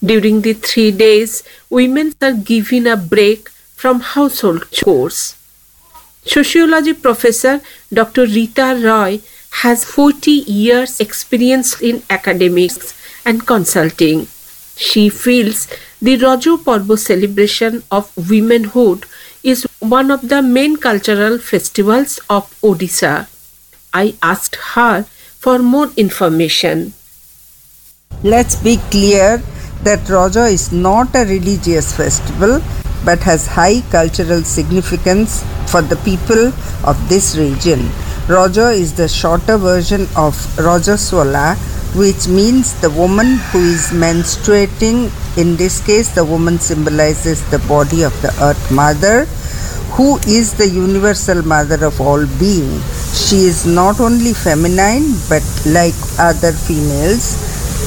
During the 3 days, women are given a break from household chores. Sociology professor Dr. Rita Roy has 40 years experience in academics and consulting. She feels the Rajo Parbo celebration of womanhood is one of the main cultural festivals of Odisha. I asked her for more information. Let's be clear that Raja is not a religious festival but has high cultural significance for the people of this region. Raja is the shorter version of Rajaswala, which means the woman who is menstruating. In this case, the woman symbolizes the body of the Earth Mother, who is the universal mother of all being. She is not only feminine but, like other females,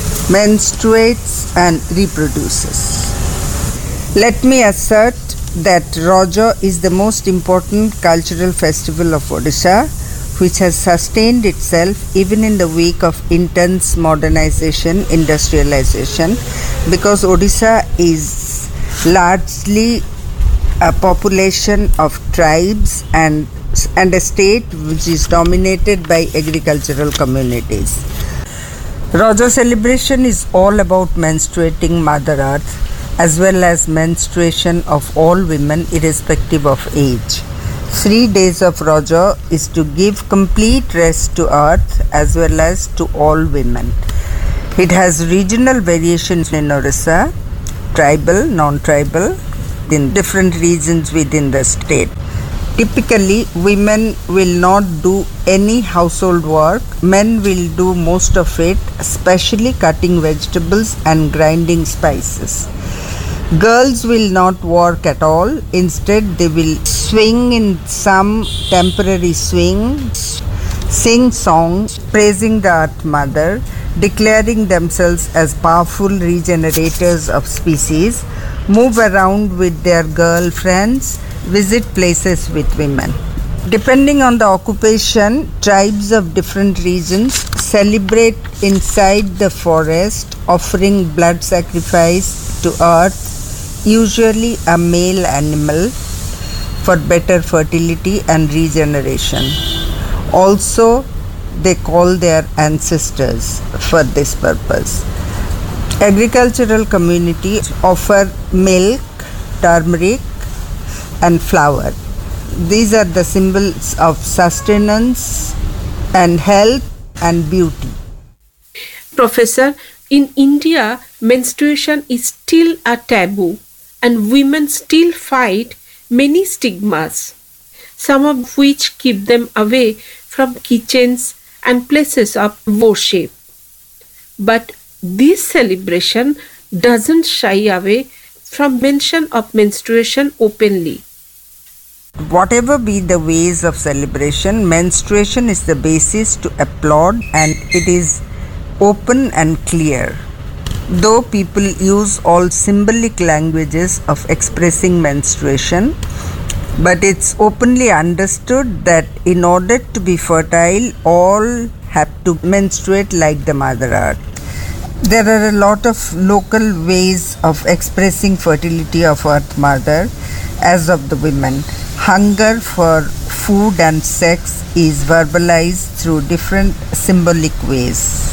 menstruates and reproduces. Let me assert that Raja is the most important cultural festival of Odisha, which has sustained itself even in the wake of intense modernization, industrialization, because Odisha is largely a population of tribes and a state which is dominated by agricultural communities. Raja celebration is all about menstruating Mother Earth as well as menstruation of all women irrespective of age. 3 days of Raja is to give complete rest to Earth as well as to all women. It has regional variations in Odisha, tribal, non-tribal, in different regions within the state. Typically, women will not do any household work. Men will do most of it, especially cutting vegetables and grinding spices. Girls will not work at all. Instead, they will swing in some temporary swing, sing songs praising the Earth Mother, declaring themselves as powerful regenerators of species, move around with their girlfriends, visit places with women. Depending on the occupation, tribes of different regions celebrate inside the forest, offering blood sacrifice to Earth, usually a male animal, for better fertility and regeneration. Also, they call their ancestors for this purpose. Agricultural communities offer milk, turmeric, and flour. These are the symbols of sustenance and health and beauty. Professor, in India, menstruation is still a taboo and women still fight many stigmas, some of which keep them away from kitchens and places of worship. But this celebration doesn't shy away from mention of menstruation openly. Whatever be the ways of celebration, menstruation is the basis to applaud, and it is open and clear. Though people use all symbolic languages of expressing menstruation, but it's openly understood that in order to be fertile, all have to menstruate like the Mother Earth. There are a lot of local ways of expressing fertility of Earth Mother as of the women. Hunger for food and sex is verbalized through different symbolic ways.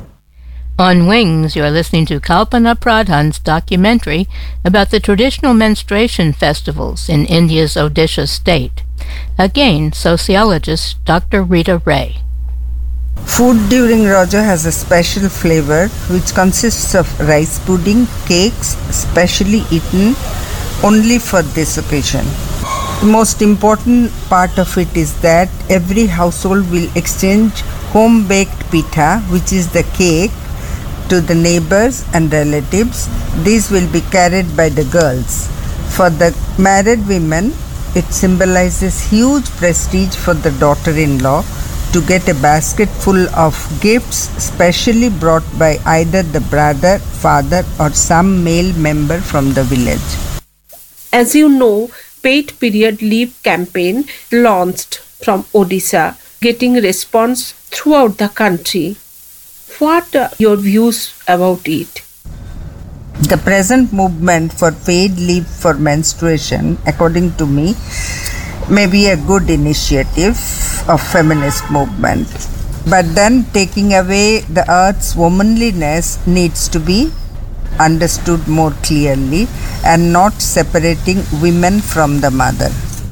On Wings, you are listening to Kalpana Pradhan's documentary about the traditional menstruation festivals in India's Odisha state. Again, sociologist Dr. Rita Ray. Food during Raja has a special flavor which consists of rice pudding, cakes, specially eaten only for this occasion. The most important part of it is that every household will exchange home-baked pitha, which is the cake, to the neighbors and relatives. These will be carried by the girls. For the married women, it symbolizes huge prestige for the daughter-in-law to get a basket full of gifts specially brought by either the brother, father, or some male member from the village. As you know, Paid Period Leave campaign launched from Odisha, getting response throughout the country. What are your views about it? The present movement for paid leave for menstruation, according to me, may be a good initiative of feminist movement. But then taking away the earth's womanliness needs to be understood more clearly and not separating women from the mother.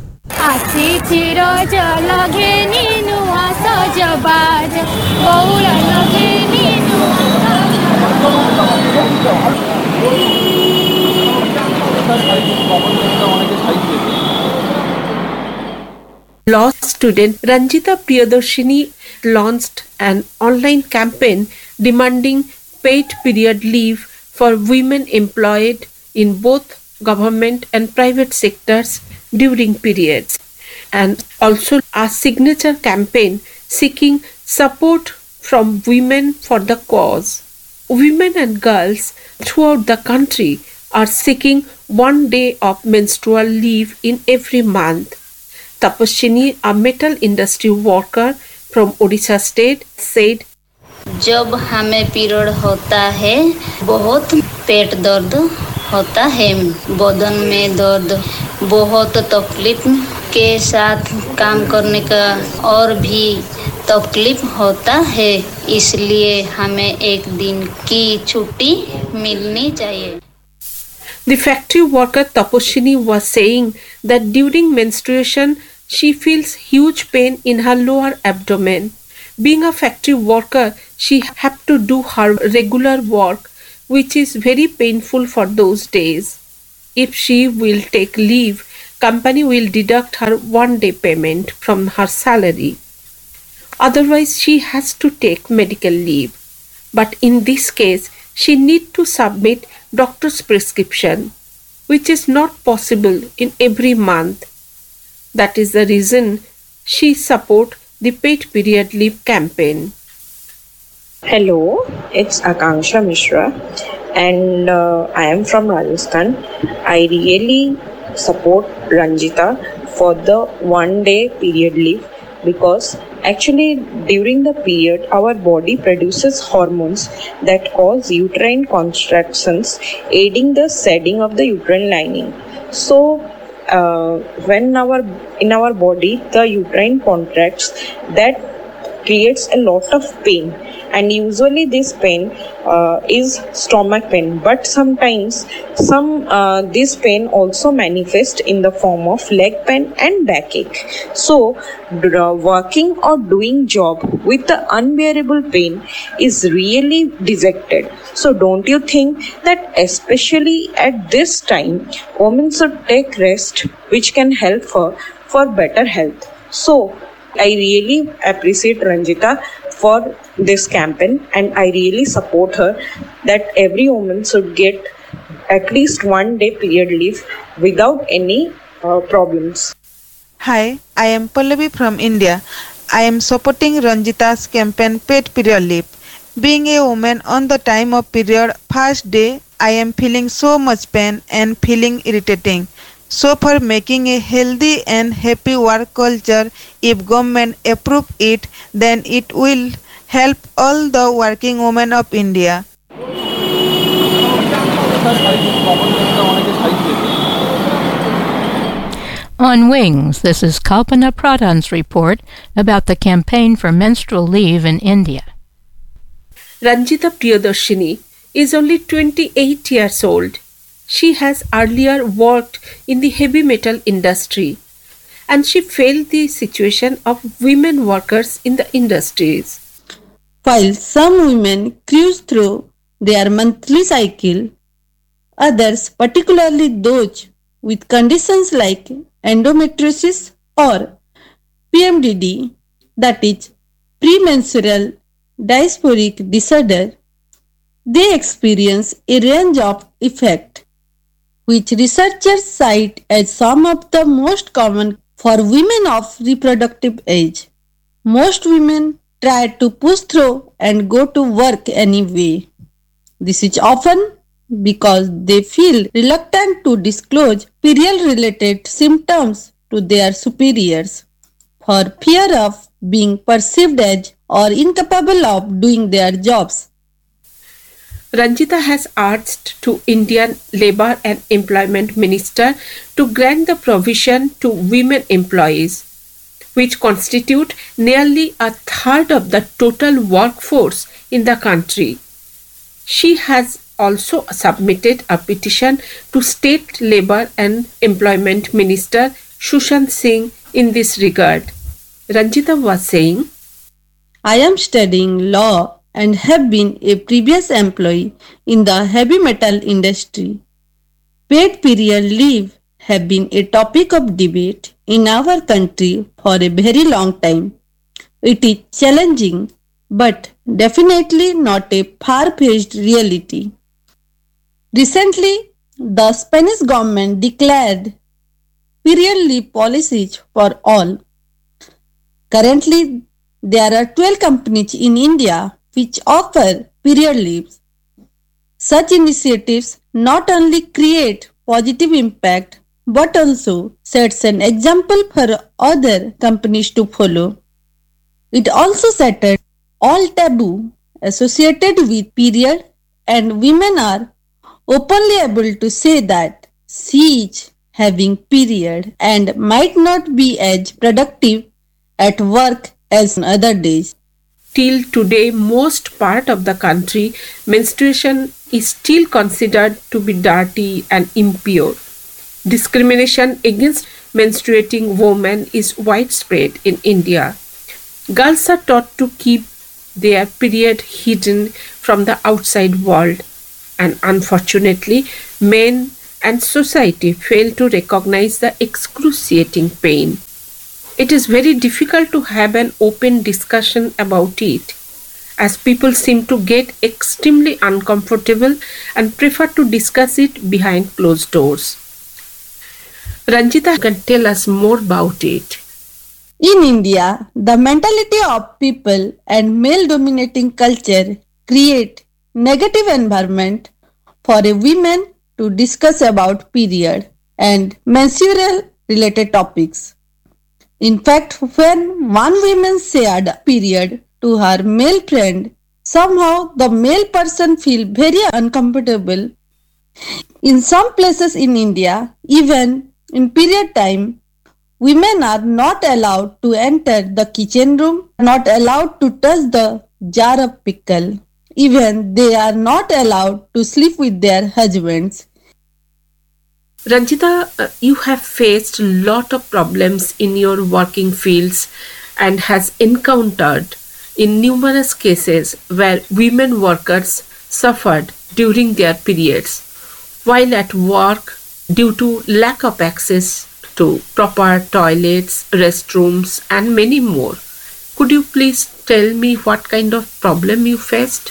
Law student Ranjita Priyadarshini launched an online campaign demanding paid period leave for women employed in both government and private sectors during periods, and also a signature campaign seeking support from women for the cause. Women and girls throughout the country are seeking 1 day of menstrual leave in every month. Tapashini, a metal industry worker from Odisha state, said, जब हमें period होता है बहुत पेट दर्द होता है, बदन में दर्द, बहुत तकलीफ के साथ काम करने का और भी तकलीफ होता है, इसलिए हमें एक दिन की छुट्टी मिलनी चाहिए. The factory worker Tapashini was saying that during menstruation she feels huge pain in her lower abdomen. Being a factory worker, she had to do her regular work, which is very painful for those days. If she will take leave, company will deduct her 1 day payment from her salary. Otherwise, she has to take medical leave. But in this case, she need to submit doctor's prescription, which is not possible in every month. That is the reason she support the paid period leave campaign. Hello, it's Akanksha Mishra and I am from Rajasthan. I really support Ranjita for the 1 day period leave because actually during the period our body produces hormones that cause uterine contractions, aiding the shedding of the uterine lining. So when in our body the uterine contracts, that creates a lot of pain, and usually this pain is stomach pain, but sometimes this pain also manifests in the form of leg pain and backache. So working or doing job with the unbearable pain is really dejected. So don't you think that especially at this time women should take rest, which can help her for better health? So I really appreciate Ranjita for this campaign, and I really support her that every woman should get at least 1 day period leave without any problems. Hi, I am Pallavi from India. I am supporting Ranjita's campaign paid period leave. Being a woman on the time of period first day, I am feeling so much pain and feeling irritating. So for making a healthy and happy work culture, if government approve it, then it will help all the working women of India. On Wings, this is Kalpana Pradhan's report about the campaign for menstrual leave in India. Ranjita Priyadarshini is only 28 years old. She has earlier worked in the heavy metal industry, and she felt the situation of women workers in the industries. While some women cruise through their monthly cycle, others, particularly those with conditions like endometriosis or PMDD, that is premenstrual dysphoric disorder, they experience a range of effects which researchers cite as some of the most common for women of reproductive age. Most women try to push through and go to work anyway. This is often because they feel reluctant to disclose period-related symptoms to their superiors for fear of being perceived as or incapable of doing their jobs. Ranjita has urged to Indian Labour and Employment Minister to grant the provision to women employees, which constitute nearly a third of the total workforce in the country. She has also submitted a petition to State Labour and Employment Minister Sushant Singh in this regard. Ranjita was saying, I am studying law and have been a previous employee in the heavy metal industry. Paid period leave have been a topic of debate in our country for a very long time. It is challenging, but definitely not a far-fetched reality. Recently, the Spanish government declared period leave policies for all. Currently, there are 12 companies in India which offer period leaves. Such initiatives not only create positive impact but also sets an example for other companies to follow. It also shattered all taboo associated with period, and women are openly able to say that she is having period and might not be as productive at work as on other days. till today, most part of the country, menstruation is still considered to be dirty and impure. Discrimination against menstruating women is widespread in India. Girls are taught to keep their period hidden from the outside world, and unfortunately, men and society fail to recognize the excruciating pain. It is very difficult to have an open discussion about it, as people seem to get extremely uncomfortable and prefer to discuss it behind closed doors. Ranjita can tell us more about it. In India, the mentality of people and male-dominating culture create negative environment for a women to discuss about period and menstrual related topics. In fact, when one woman shared a period to her male friend, somehow the male person feel very uncomfortable. In some places in India, even in period time, women are not allowed to enter the kitchen room, not allowed to touch the jar of pickle. Even they are not allowed to sleep with their husbands. Ranjita, you have faced a lot of problems in your working fields and has encountered in numerous cases where women workers suffered during their periods while at work due to lack of access to proper toilets, restrooms, and many more. Could you please tell me what kind of problem you faced?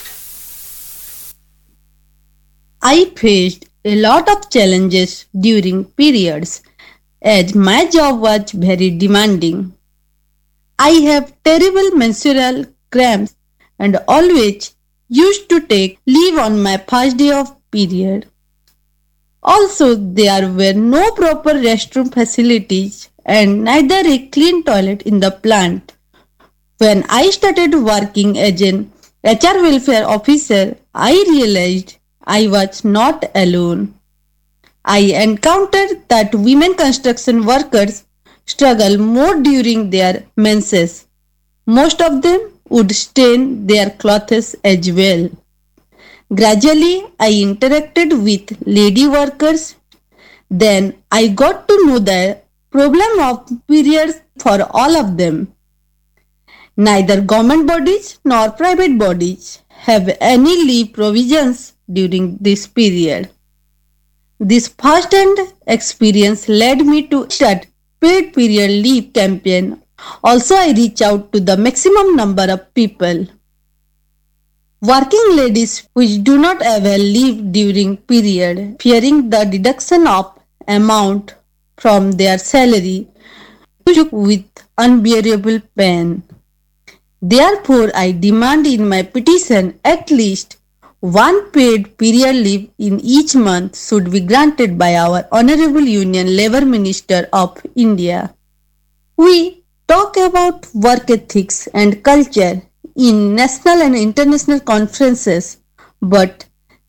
I faced a lot of challenges during periods as my job was very demanding. I have terrible menstrual cramps and always used to take leave on my first day of period. Also, there were no proper restroom facilities and neither a clean toilet in the plant. When I started working as an HR welfare officer, I realized I was not alone. I encountered that women construction workers struggle more during their menses. Most of them would stain their clothes as well. Gradually, I interacted with lady workers. Then I got to know the problem of periods for all of them. Neither government bodies nor private bodies have any leave provisions during this period. This first-hand experience led me to start paid period leave campaign. Also, I reach out to the maximum number of people. Working ladies which do not avail leave during period, fearing the deduction of amount from their salary, took with unbearable pain. Therefore, I demand in my petition at least one paid period leave in each month should be granted by our Honorable Union Labour Minister of India. We talk about work ethics and culture in national and international conferences, but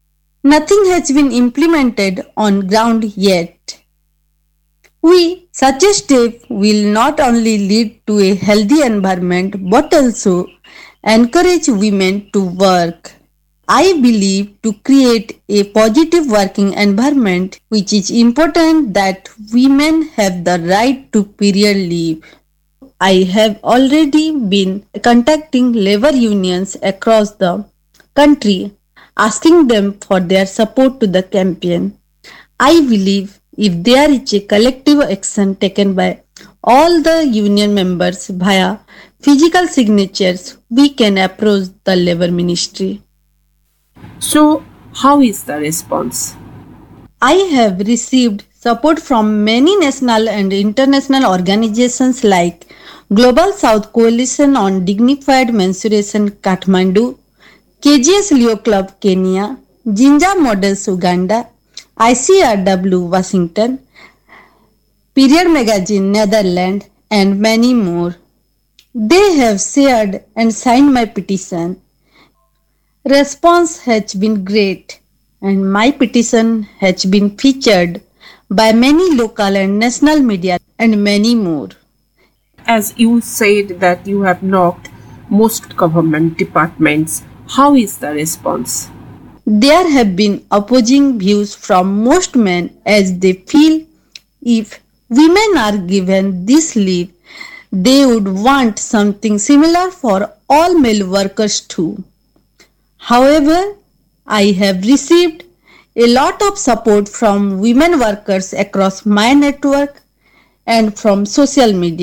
nothing has been implemented on ground yet. Such a step will not only lead to a healthy environment but also encourage women to work. I believe to create a positive working environment, which is important that women have the right to period leave. I have already been contacting labor unions across the country, asking them for their support to the campaign. I believe if there is a collective action taken by all the union members via physical signatures, we can approach the labor ministry. So, how is the response? I have received support from many national and international organizations like Global South Coalition on Dignified Menstruation Kathmandu, KGS Leo Club Kenya, Jinja Models Uganda, ICRW Washington, Period Magazine Netherlands, and many more. They have shared and signed my petition. Response has been great, and my petition has been featured by many local and national media and many more. As you said that you have knocked most government departments, how is the response? There have been opposing views from most men as they feel if women are given this leave, they would want something similar for all male workers too. However, I have received a lot of support from women workers across my network and from social media.